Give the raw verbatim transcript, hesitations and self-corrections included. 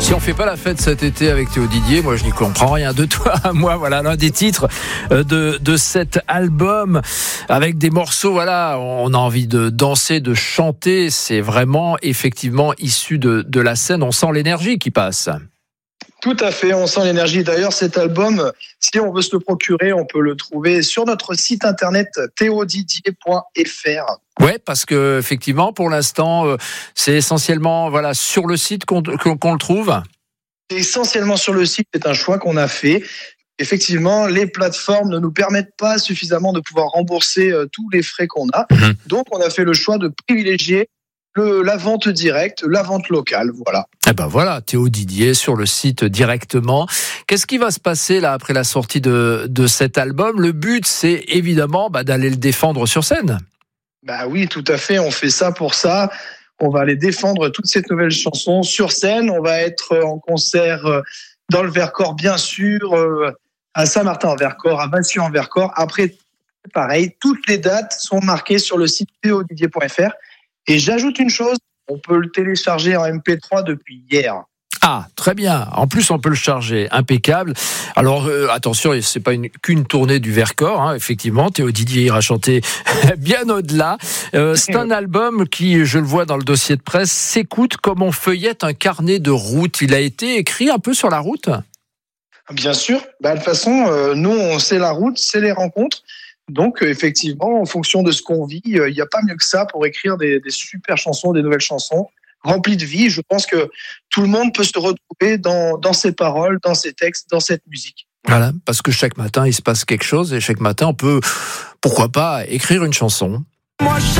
Si on fait pas la fête cet été avec Théo Didier, moi je n'y comprends rien. De toi à moi, voilà l'un des titres de, de cet album avec des morceaux, voilà, on a envie de danser, de chanter. C'est vraiment effectivement issu de, de la scène. On sent l'énergie qui passe. Tout à fait, on sent l'énergie. D'ailleurs, cet album, si on veut se le procurer, on peut le trouver sur notre site internet théo didier point f r. Ouais, parce que effectivement, pour l'instant, euh, c'est essentiellement voilà sur le site qu'on, qu'on, qu'on le trouve. Essentiellement sur le site, c'est un choix qu'on a fait. Effectivement, les plateformes ne nous permettent pas suffisamment de pouvoir rembourser euh, tous les frais qu'on a. Mmh. Donc, on a fait le choix de privilégier le, la vente directe, la vente locale, voilà. Eh ben voilà, Théo Didier sur le site directement. Qu'est-ce qui va se passer là après la sortie de, de cet album ? Le but, c'est évidemment bah, d'aller le défendre sur scène. Bah oui, tout à fait. On fait ça pour ça. On va aller défendre toutes ces nouvelles chansons sur scène. On va être en concert dans le Vercors, bien sûr, à Saint-Martin-en-Vercors, à Massieu-en-Vercors. Après, pareil, toutes les dates sont marquées sur le site théo didier point f r. Et j'ajoute une chose, on peut le télécharger en M P trois depuis hier. Ah, très bien. En plus, on peut le charger. Impeccable. Alors, euh, attention, c'est pas une, qu'une tournée du Vercors, hein, effectivement. Théo Didier ira chanter bien au-delà. Euh, c'est un album qui, je le vois dans le dossier de presse, s'écoute comme on feuillette un carnet de route. Il a été écrit un peu sur la route ? Bien sûr. Bah, de toute façon, euh, nous, on sait la route, c'est les rencontres. Donc, euh, effectivement, en fonction de ce qu'on vit, il euh, n'y a pas mieux que ça pour écrire des, des super chansons, des nouvelles chansons remplies de vie. Je pense que tout le monde peut se retrouver dans, dans ses paroles, dans ses textes, dans cette musique. Voilà, parce que chaque matin, il se passe quelque chose et chaque matin, on peut, pourquoi pas, écrire une chanson. Moi,